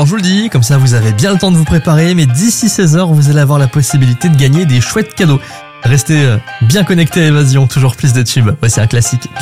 Alors je vous le dis, comme ça vous avez bien le temps de vous préparer, mais d'ici 16h, vous allez avoir la possibilité de gagner des chouettes cadeaux. Restez bien connectés à Évasion, toujours plus de tubes. Voici un classique.